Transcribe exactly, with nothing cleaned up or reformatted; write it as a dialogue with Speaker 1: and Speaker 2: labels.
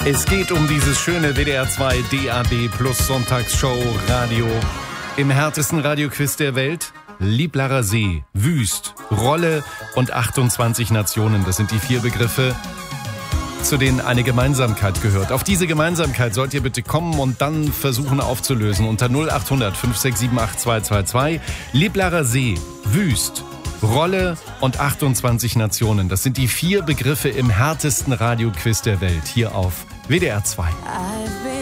Speaker 1: Es geht um dieses schöne W D R zwei D A B Plus Sonntagsshow Radio. Im härtesten Radioquiz der Welt. Lieblarer See, Wüst, Rolle und achtundzwanzig Nationen. Das sind die vier Begriffe, zu denen eine Gemeinsamkeit gehört. Auf diese Gemeinsamkeit sollt ihr bitte kommen und dann versuchen aufzulösen. Unter null acht hundert fünf sechs sieben acht zwei zwei zwei. Lieblarer See, Wüst, Rolle und achtundzwanzig Nationen. Das sind die vier Begriffe im härtesten Radioquiz der Welt. Hier auf W D R zwei.